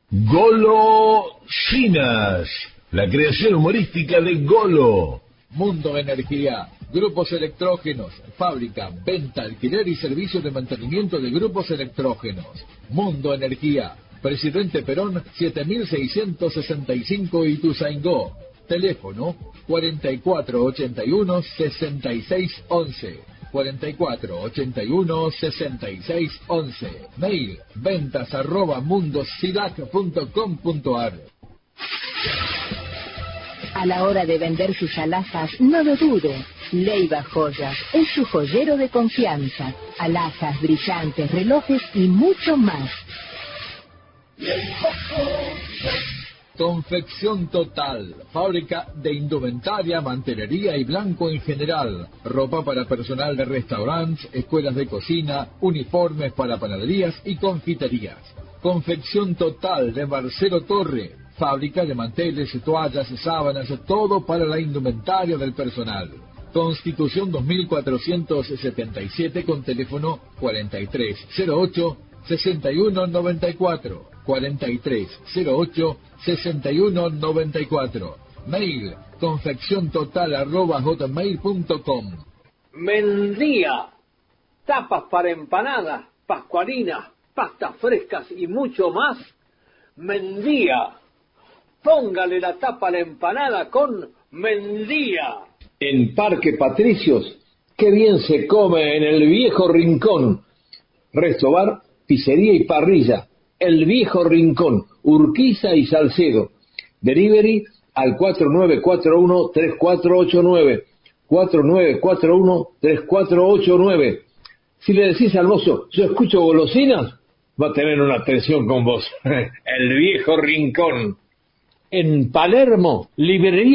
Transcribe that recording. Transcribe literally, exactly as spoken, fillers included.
Golosinas, la creación humorística de Golo. Mundo Energía, grupos electrógenos, fábrica, venta, alquiler y servicio de mantenimiento de grupos electrógenos. Mundo Energía, Presidente Perón siete mil seiscientos sesenta y cinco Ituzaingó. Teléfono cuarenta y cuatro ochenta y uno sesenta y seis once. cuarenta y cuatro ochenta y uno sesenta y seis once. Mail ventas arroba mundosidac punto com punto ar. A la hora de vender sus alhajas, no lo dude. Leiva Joyas es su joyero de confianza. Alhajas, brillantes, relojes y mucho más. Confección Total, fábrica de indumentaria, mantelería y blanco en general, ropa para personal de restaurantes, escuelas de cocina, uniformes para panaderías y confiterías. Confección Total de Marcelo Torre, fábrica de manteles, toallas, sábanas, todo para la indumentaria del personal. Constitución dos mil cuatrocientos setenta y siete con teléfono cuarenta y tres cero ocho sesenta y uno noventa y cuatro. cuarenta y tres cero ocho sesenta y uno noventa y cuatro. Mail confección total arroba hotmail punto com. Mendía, tapas para empanadas, pascualinas, pastas frescas y mucho más. Mendía, póngale la tapa a la empanada con Mendía. En Parque Patricios, qué bien se come en el Viejo Rincón. Resto bar, pizzería y parrilla. El Viejo Rincón, Urquiza y Salcedo. Delivery al cuatro nueve cuatro uno tres cuatro ocho nueve. cuatro nueve cuatro uno tres cuatro ocho nueve. Si le decís al mozo, yo escucho golosinas, va a tener una atención con vos. El Viejo Rincón. En Palermo, librería